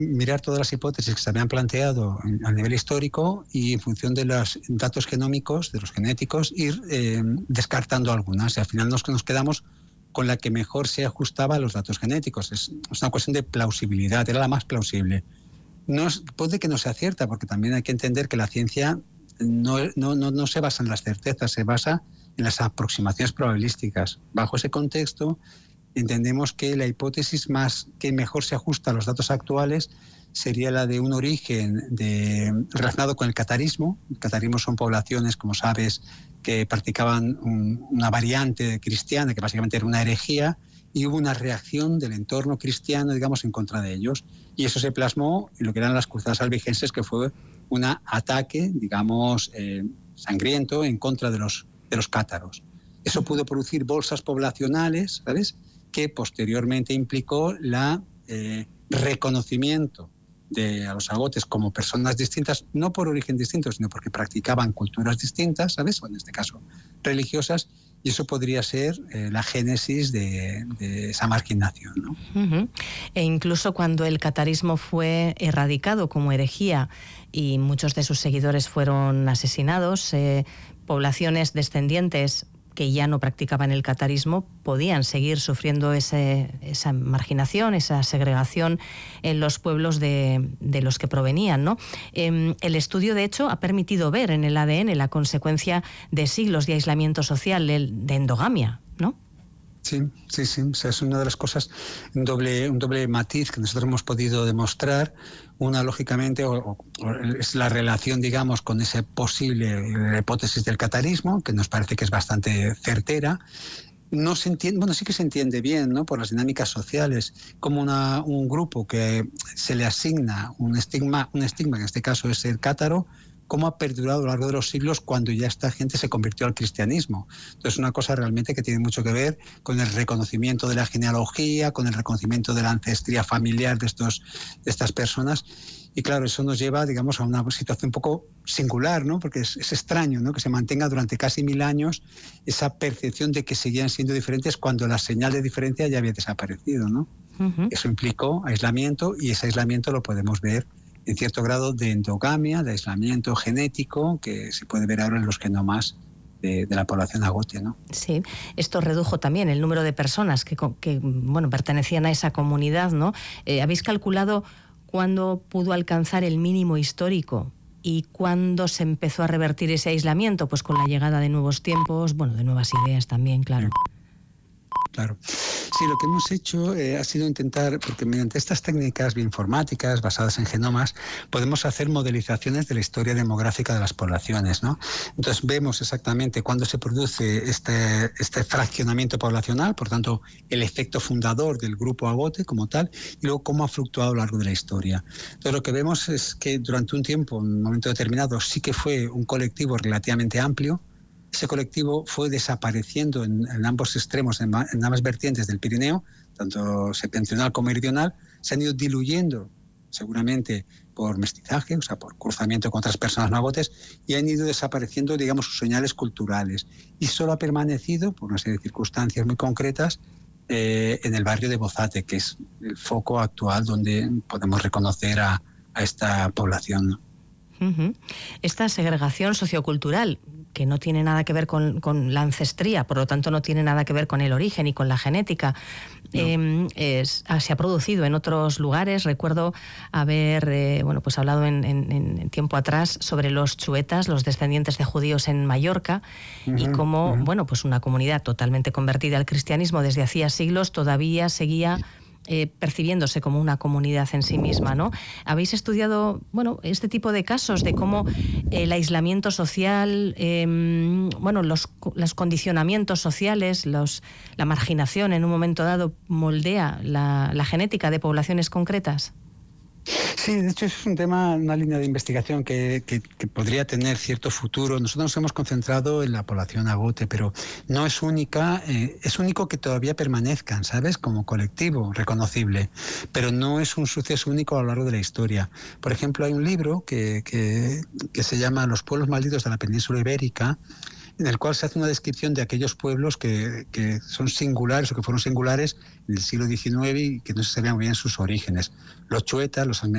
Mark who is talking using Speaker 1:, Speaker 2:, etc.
Speaker 1: mirar todas las hipótesis que se habían planteado a nivel histórico y en función de los datos genómicos, de los genéticos, ir descartando algunas. Y al final nos quedamos con la que mejor se ajustaba a los datos genéticos. Es una cuestión de plausibilidad, era la más plausible. Puede que no sea cierta, porque también hay que entender que la ciencia no se basa en las certezas, se basa en las aproximaciones probabilísticas. Bajo ese contexto, entendemos que la hipótesis que mejor se ajusta a los datos actuales sería la de un origen relacionado con el catarismo. El catarismo son poblaciones, como sabes, que practicaban una variante cristiana, que básicamente era una herejía, y hubo una reacción del entorno cristiano, digamos, en contra de ellos. Y eso se plasmó en lo que eran las cruzadas albigenses, que fue un ataque, digamos, sangriento en contra de los cátaros. Eso pudo producir bolsas poblacionales, ¿sabes?, que posteriormente implicó la reconocimiento a los agotes como personas distintas, no por origen distinto, sino porque practicaban culturas distintas, ¿sabes?, o en este caso religiosas, y eso podría ser la génesis de esa marginación, ¿no?
Speaker 2: Uh-huh. E incluso cuando el catarismo fue erradicado como herejía y muchos de sus seguidores fueron asesinados, poblaciones descendientes que ya no practicaban el catarismo podían seguir sufriendo esa marginación, esa segregación en los pueblos de los que provenían, ¿no? El estudio, de hecho, ha permitido ver en el ADN la consecuencia de siglos de aislamiento social, de endogamia, ¿no?
Speaker 1: Sí. O sea, es una de las cosas, un doble matiz que nosotros hemos podido demostrar. Una, lógicamente, es la relación, digamos, con esa posible hipótesis del catarismo, que nos parece que es bastante certera. No se entiende, bueno, sí que se entiende bien, ¿no?, por las dinámicas sociales, como un grupo que se le asigna un estigma, que en este caso es el cátaro, cómo ha perdurado a lo largo de los siglos cuando ya esta gente se convirtió al cristianismo. Entonces, una cosa realmente que tiene mucho que ver con el reconocimiento de la genealogía, con el reconocimiento de la ancestría familiar de estas personas. Y claro, eso nos lleva, digamos, a una situación un poco singular, ¿no?, porque es extraño, ¿no?, que se mantenga durante casi 1000 años esa percepción de que seguían siendo diferentes cuando la señal de diferencia ya había desaparecido, ¿no? Uh-huh. Eso implicó aislamiento, y ese aislamiento lo podemos ver en cierto grado de endogamia, de aislamiento genético, que se puede ver ahora en los genomas de la población agote, ¿no?
Speaker 2: Sí, esto redujo también el número de personas que pertenecían a esa comunidad, ¿no? ¿Habéis calculado cuándo pudo alcanzar el mínimo histórico y cuándo se empezó a revertir ese aislamiento? Pues con la llegada de nuevos tiempos, de nuevas ideas también, claro.
Speaker 1: Claro. Sí, lo que hemos hecho ha sido intentar, porque mediante estas técnicas bioinformáticas basadas en genomas, podemos hacer modelizaciones de la historia demográfica de las poblaciones, ¿no? Entonces vemos exactamente cuándo se produce este fraccionamiento poblacional, por tanto, el efecto fundador del grupo agote como tal, y luego cómo ha fluctuado a lo largo de la historia. Entonces lo que vemos es que durante un tiempo, en un momento determinado, sí que fue un colectivo relativamente amplio. Ese colectivo fue desapareciendo en ambos extremos, en ambas vertientes del Pirineo, tanto septentrional como meridional, se han ido diluyendo, seguramente por mestizaje, o sea, por cruzamiento con otras personas no agotes, y han ido desapareciendo, digamos, sus señales culturales. Y solo ha permanecido, por una serie de circunstancias muy concretas, en el barrio de Bozate, que es el foco actual donde podemos reconocer a esta población, ¿no?
Speaker 2: Uh-huh. Esta segregación sociocultural, que no tiene nada que ver con la ancestría, por lo tanto no tiene nada que ver con el origen y con la genética, no. Se ha producido en otros lugares. Recuerdo haber hablado en tiempo atrás sobre los chuetas, los descendientes de judíos en Mallorca, uh-huh, y cómo una comunidad totalmente convertida al cristianismo desde hacía siglos todavía seguía percibiéndose como una comunidad en sí misma, ¿no? ¿Habéis estudiado este tipo de casos de cómo el aislamiento social, los condicionamientos sociales, la marginación en un momento dado moldea la genética de poblaciones concretas?
Speaker 1: Sí, de hecho es un tema, una línea de investigación que podría tener cierto futuro. Nosotros nos hemos concentrado en la población agote, pero no es única. Es único que todavía permanezcan, ¿sabes?, como colectivo reconocible, pero no es un suceso único a lo largo de la historia. Por ejemplo, hay un libro que se llama Los pueblos malditos de la península ibérica, en el cual se hace una descripción de aquellos pueblos que son singulares o que fueron singulares en el siglo XIX y que no se sabían muy bien sus orígenes. Los chuetas, los